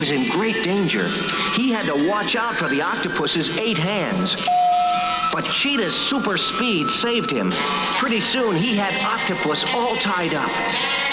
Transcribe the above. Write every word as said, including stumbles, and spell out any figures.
was in great danger. He had to watch out for the octopus's eight hands. But Cheetah's super speed saved him. Pretty soon, he had Octopus all tied up.